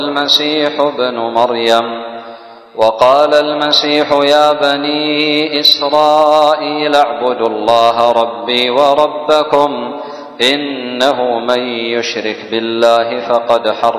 المسيح ابن مريم وقال المسيح يا بني إسرائيل اعبدوا الله ربي وربكم إنه من يشرك بالله فقد حرم